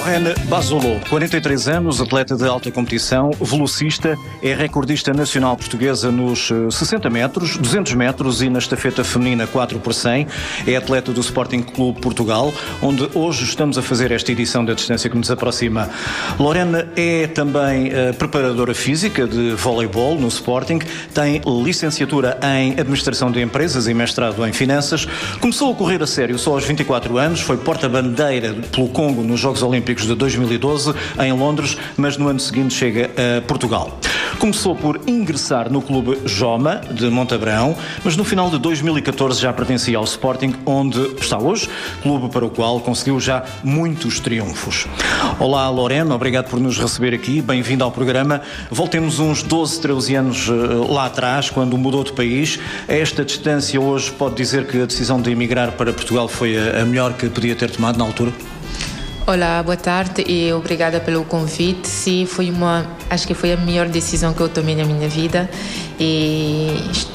Lorraine Basolot, 43 anos, atleta de alta competição, velocista, é recordista nacional portuguesa nos 60 metros, 200 metros e na estafeta feminina 4x100. É atleta do Sporting Clube Portugal, onde hoje estamos a fazer esta edição da distância que nos aproxima. Lorraine é também preparadora física de voleibol no Sporting, tem licenciatura em Administração de Empresas e mestrado em Finanças. Começou a correr a sério só aos 24 anos, foi porta-bandeira pelo Congo nos Jogos Olímpicos de 2012 em Londres, mas no ano seguinte chega a Portugal. Começou por ingressar no clube Joma de Montabrão, mas no final de 2014 já pertencia ao Sporting, onde está hoje, clube para o qual conseguiu já muitos triunfos. Olá Lorraine, obrigado por nos receber aqui, bem-vindo ao programa. Voltemos uns 12, 13 anos lá atrás, quando mudou de país. A esta distância hoje pode dizer que a decisão de emigrar para Portugal foi a melhor que podia ter tomado na altura? Olá, boa tarde e obrigada pelo convite. Sim, acho que foi a melhor decisão que eu tomei na minha vida e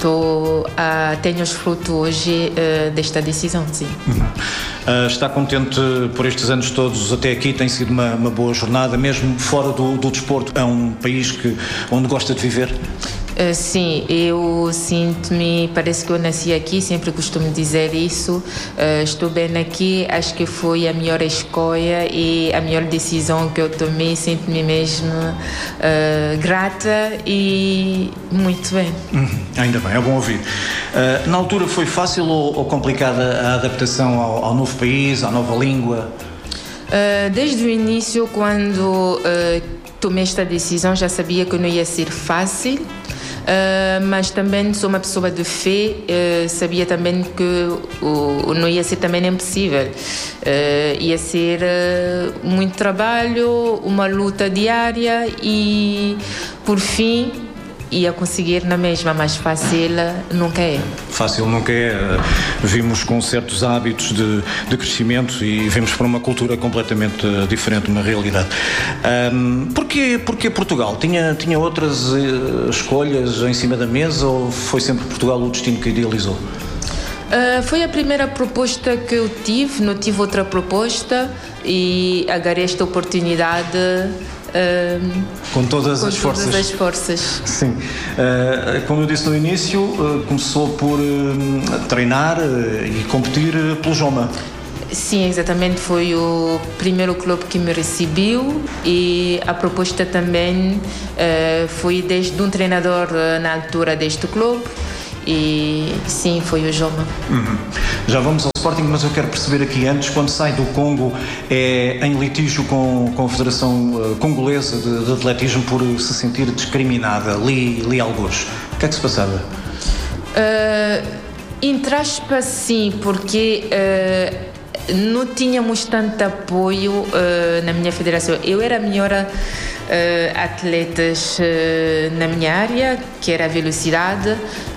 tenho os frutos hoje desta decisão, sim. Está contente por estes anos todos até aqui? Tem sido uma boa jornada, mesmo fora do desporto? É um país onde gosta de viver? Sim, eu sinto-me, parece que eu nasci aqui, sempre costumo dizer isso. Estou bem aqui, acho que foi a melhor escolha e a melhor decisão que eu tomei. Sinto-me mesmo grata e muito bem. Ainda bem, é bom ouvir. Na altura foi fácil ou complicada a adaptação ao novo país, à nova língua? Desde o início, quando tomei esta decisão, já sabia que não ia ser fácil. Mas também sou uma pessoa de fé, sabia também que não ia ser também impossível, ia ser muito trabalho, uma luta diária e por fim ia conseguir na mesma, mas fácil nunca é. Fácil nunca é. Vimos com certos hábitos de crescimento e vimos para uma cultura completamente diferente, uma realidade. Porquê Portugal? Tinha outras escolhas em cima da mesa ou foi sempre Portugal o destino que idealizou? Foi a primeira proposta que eu tive, não tive outra proposta e agarrei esta oportunidade com todas as forças. Todas as forças. Sim. Como eu disse no início, começou por treinar e competir pelo Joma. Sim, exatamente. Foi o primeiro clube que me recebeu e a proposta também foi desde um treinador na altura deste clube. E sim, foi o Joma. Já vamos ao Sporting, mas eu quero perceber aqui antes, quando sai do Congo, é em litígio com a Federação Congolesa de Atletismo por se sentir discriminada, li alguns. O que é que se passava? Entre aspas, sim, porque não tínhamos tanto apoio na minha federação. Eu era a melhor atletas na minha área, que era a velocidade.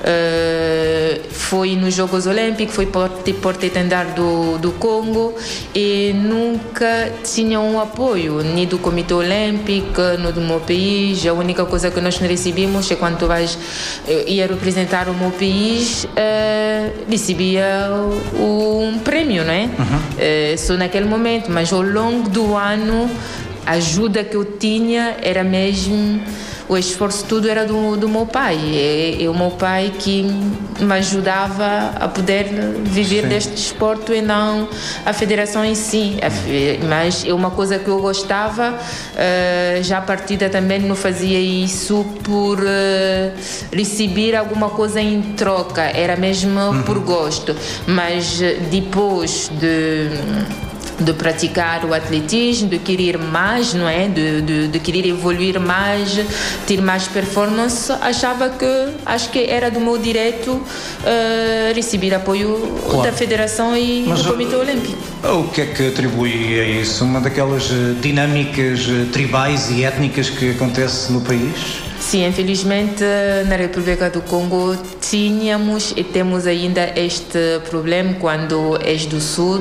Foi nos Jogos Olímpicos, foi porta-estandarte do Congo e nunca tinha um apoio, nem do Comitê Olímpico, nem do meu país. A única coisa que nós recebíamos é quando ia representar o meu país, recebia um prêmio, não é? Só naquele momento, mas ao longo do ano a ajuda que eu tinha era mesmo, o esforço tudo era do meu pai. É o meu pai que me ajudava a poder viver Sim. deste desporto e não a federação em si. Mas é uma coisa que eu gostava, já a partida também não fazia isso por receber alguma coisa em troca, era mesmo por gosto. Mas depois de praticar o atletismo, de querer mais, não é? De querer evoluir mais, ter mais performance, acho que era do meu direito receber apoio da Federação e do Comitê Olímpico. O que é que atribui a isso? Uma daquelas dinâmicas tribais e étnicas que acontece no país? Sim, infelizmente na República do Congo tínhamos e temos ainda este problema quando és do sul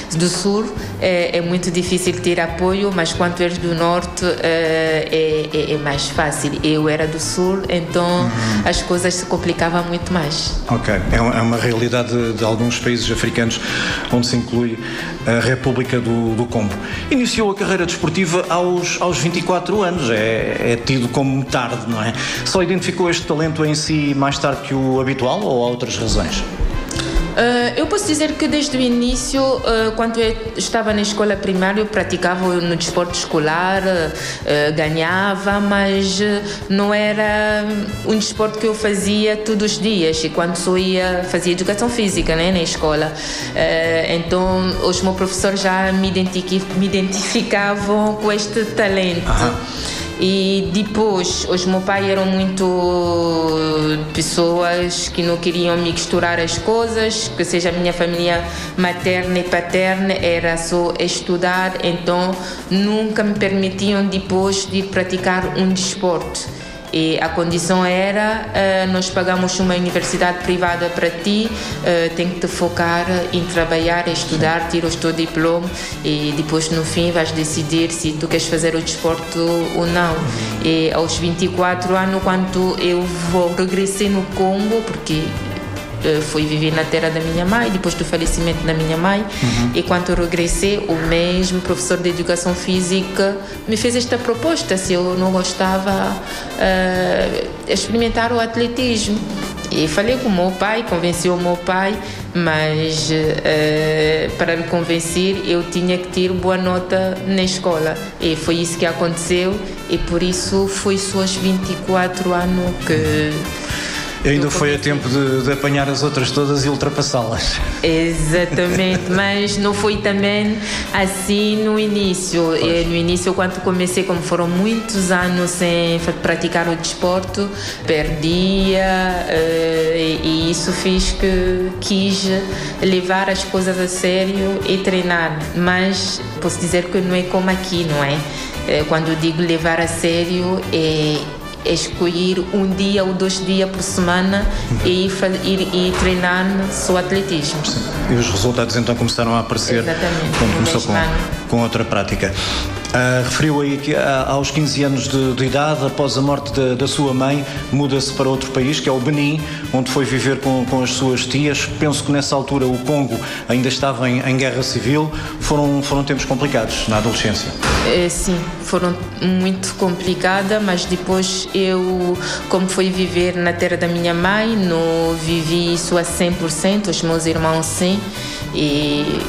é muito difícil ter apoio, mas quando és do norte é mais fácil. Eu era do sul, então as coisas se complicavam muito mais. Ok, é uma realidade de alguns países africanos onde se inclui a República do Congo. Iniciou a carreira desportiva aos 24 anos, é tido como tarde, não é? Só identificou este talento em si mais tarde que o habitual ou há outras razões? Eu posso dizer que desde o início, quando eu estava na escola primária, eu praticava no desporto escolar, ganhava, mas não era um desporto que eu fazia todos os dias. E quando fazia educação física, né, na escola, então os meus professores já me identificavam com este talento. E depois, os meus pais eram muito pessoas que não queriam misturar as coisas, que seja a minha família materna e paterna, era só estudar, então nunca me permitiam depois de praticar um desporto. E a condição era, nós pagamos uma universidade privada para ti, tem que te focar em trabalhar, estudar, tirar o teu diploma e depois no fim vais decidir se tu queres fazer o desporto ou não. E aos 24 anos, quando eu regressei no Congo, porque fui viver na terra da minha mãe, depois do falecimento da minha mãe, e quando eu regressei, o mesmo professor de educação física me fez esta proposta, se eu não gostava experimentar o atletismo. E falei com o meu pai, convenci o meu pai, mas para me convencer eu tinha que ter boa nota na escola, e foi isso que aconteceu, e por isso foi só aos 24 anos que ainda foi a tempo de apanhar as outras todas e ultrapassá-las. Exatamente, mas não foi também assim no início. No início, quando comecei, como foram muitos anos sem praticar o desporto, perdia, e isso fez que quis levar as coisas a sério e treinar. Mas posso dizer que não é como aqui, não é? Quando digo levar a sério, escolher um dia ou 2 dias por semana e ir treinar só atletismo. Sim. E os resultados então começaram a aparecer. Exatamente. Quando começou com outra prática. Referiu aí que aos 15 anos de idade, após a morte da sua mãe, muda-se para outro país, que é o Benin, onde foi viver com as suas tias. Penso que nessa altura o Congo ainda estava em guerra civil. Foram tempos complicados na adolescência. Sim, foram muito complicadas, mas depois eu, como fui viver na terra da minha mãe, não vivi isso a 100%, os meus irmãos sim, e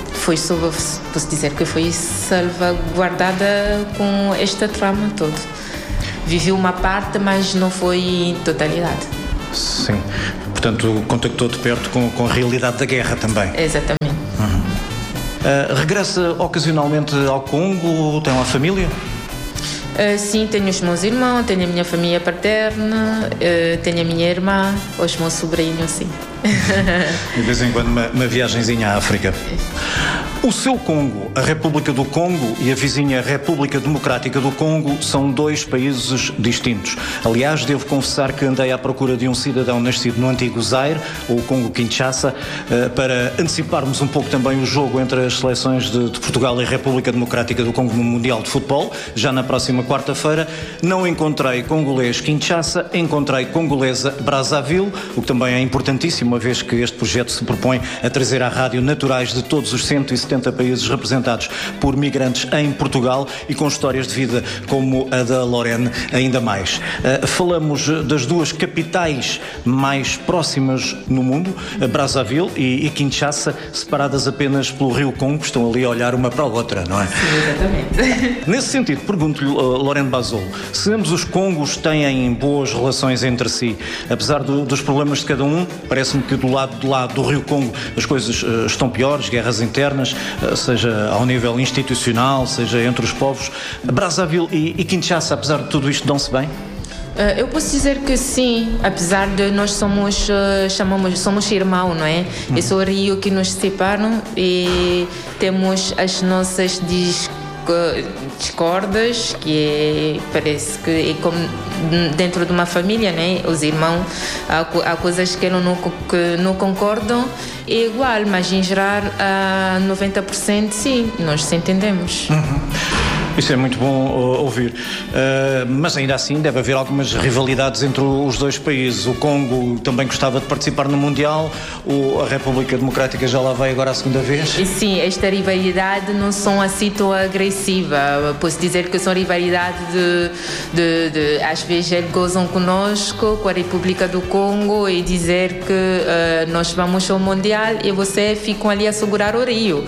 posso dizer que foi salvaguardada com esta trama toda. Vivi uma parte, mas não foi em totalidade. Sim, portanto contactou de perto com a realidade da guerra também. Exatamente. Regressa ocasionalmente ao Congo? Tem uma família? Sim, tenho os meus irmãos, tenho a minha família paterna, tenho a minha irmã, os meus sobrinhos, sim. De vez em quando uma viagenzinha à África. O seu Congo, a República do Congo e a vizinha República Democrática do Congo são 2 países distintos. Aliás, devo confessar que andei à procura de um cidadão nascido no antigo Zaire, ou Congo-Kinshasa, para anteciparmos um pouco também o jogo entre as seleções de Portugal e República Democrática do Congo no Mundial de Futebol, já na próxima quarta-feira. Não encontrei congolês Kinshasa, encontrei congolesa Brazzaville, o que também é importantíssimo, uma vez que este projeto se propõe a trazer à rádio naturais de todos os 170 países representados por migrantes em Portugal e com histórias de vida como a da Lorene ainda mais. Falamos das 2 capitais mais próximas no mundo, Brazzaville e Kinshasa, separadas apenas pelo rio Congo, estão ali a olhar uma para a outra, não é? Sim, exatamente. Nesse sentido, pergunto-lhe, Lorene Bazolo, se ambos os Congos têm boas relações entre si, apesar dos problemas de cada um, parece-me que do lado de lá do rio Congo as coisas estão piores, guerras internas, seja ao nível institucional, seja entre os povos. Brazzaville e Kinshasa, apesar de tudo isto, dão-se bem? Eu posso dizer que sim, apesar de nós somos irmãos, não é? É só o rio que nos separam e temos as nossas que discordas, parece que é como dentro de uma família, né? Os irmãos, há coisas que não concordam, é igual, mas em geral, 90% sim, nós se entendemos. Isso é muito bom ouvir. Mas ainda assim deve haver algumas rivalidades entre os dois países. O Congo também gostava de participar no Mundial, a República Democrática já lá vai agora a segunda vez. E sim, esta rivalidade não são assim tão agressiva. Posso dizer que são rivalidade de às vezes eles gozam conosco, com a República do Congo, e dizer que nós vamos ao Mundial e você ficam ali a segurar o Rio.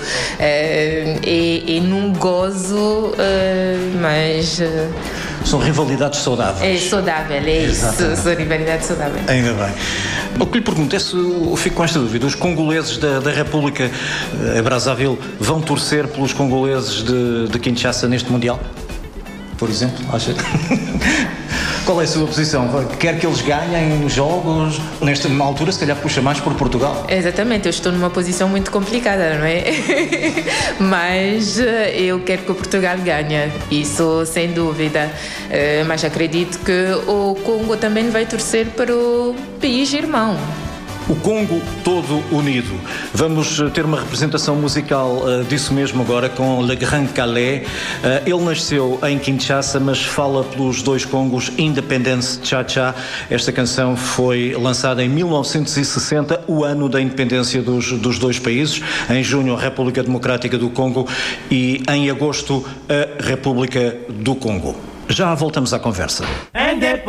E num gozo... mas são rivalidades saudáveis. É saudável, é Exatamente. Isso, são rivalidades saudáveis. Ainda bem. O que lhe pergunto é se eu fico com esta dúvida: os congoleses da República Brazzaville vão torcer pelos congoleses de Kinshasa neste Mundial? Por exemplo, acha? Qual é a sua posição? Quer que eles ganhem jogos? Nesta altura, se calhar puxa mais por Portugal. Exatamente, eu estou numa posição muito complicada, não é? Mas eu quero que o Portugal ganhe, isso sem dúvida. Mas acredito que o Congo também vai torcer para o país irmão. O Congo todo unido. Vamos ter uma representação musical disso mesmo agora com Le Grand Calais. Ele nasceu em Kinshasa, mas fala pelos dois Congos, Independence Cha-Cha. Esta canção foi lançada em 1960, o ano da independência dos dois países. Em junho, a República Democrática do Congo, e em agosto, a República do Congo. Já voltamos à conversa.